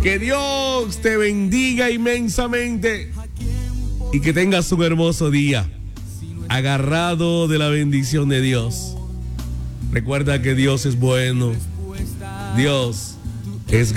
Que Dios te bendiga inmensamente y que tengas un hermoso día, agarrado de la bendición de Dios. Recuerda que Dios es bueno, Dios es